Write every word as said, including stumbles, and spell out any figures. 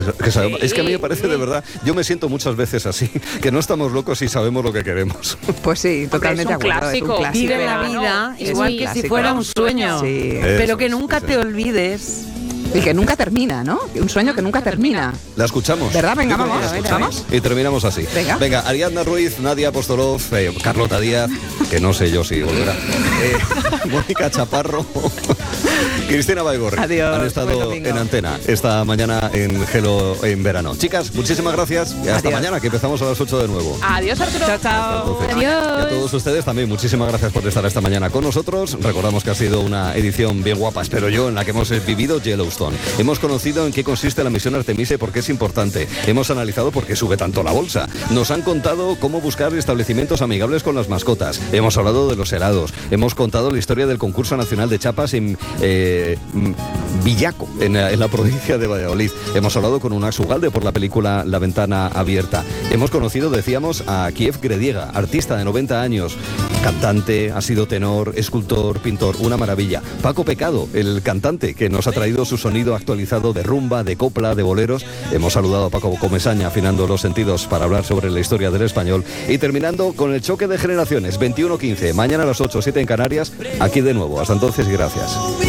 Que sabemos, Sí, es que a mí me parece sí. de verdad, yo me siento muchas veces así, que no estamos locos y sabemos lo que queremos. Pues sí, totalmente de Hombre, es un acuerdo. Es un clásico. clásico. Vive la Verano, vida es igual un que si clásico. fuera un sueño. Sí. Pero Eso que es, nunca sí, te sí. olvides. Y que nunca termina, ¿no? Un sueño que nunca termina. La escuchamos. ¿Verdad? Venga, Yo creo que vamos, la a ver, escuchamos. vamos. Y terminamos así. Venga. Ariadna Ruiz, Nadia Apostolov, eh, Carlota Díaz, que no sé yo si volverá. Eh, Mónica Chaparro, Cristina Baigorri. Adiós, Han buen estado domingo. en antena esta mañana en Gelo en verano. Chicas, muchísimas gracias y hasta Adiós. mañana, que empezamos a las ocho de nuevo. Adiós, Arturo. Chao, chao. Entonces, Adiós. Y a todos ustedes también, muchísimas gracias por estar esta mañana con nosotros. Recordamos que ha sido una edición bien guapa, espero yo, en la que hemos vivido Yellowstone. Hemos conocido en qué consiste la misión Artemisa y por qué es importante. Hemos analizado por qué sube tanto la bolsa. Nos han contado cómo buscar establecimientos amigables con las mascotas. Hemos hablado de los helados. Hemos contado la historia del concurso nacional de chapas en eh, Villaco, en, en la provincia de Valladolid. Hemos hablado con Unax Ugalde por la película La Ventana Abierta. Hemos conocido, decíamos, a Kiev Grediega, artista de noventa años, cantante, ha sido tenor, escultor, pintor, una maravilla. Paco Pecado, el cantante que nos ha traído su sonido actualizado de rumba, de copla, de boleros. Hemos saludado a Paco Comesaña, afinando los sentidos para hablar sobre la historia del español. Y terminando con el choque de generaciones, veintiuno quince, mañana a las ocho, siete en Canarias, aquí de nuevo. Hasta entonces y gracias.